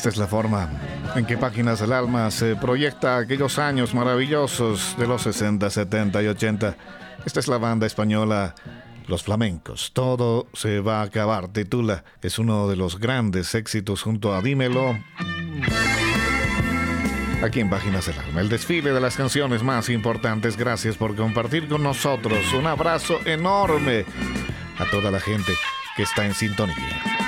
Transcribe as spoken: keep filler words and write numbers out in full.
Esta es la forma en que Páginas del Alma se proyecta aquellos años maravillosos de los sesenta, setenta y ochenta. Esta es la banda española Los Flamencos. Todo se va a acabar, titula. Es uno de los grandes éxitos junto a Dímelo. Aquí en Páginas del Alma, el desfile de las canciones más importantes. Gracias por compartir con nosotros. Un abrazo enorme a toda la gente que está en sintonía.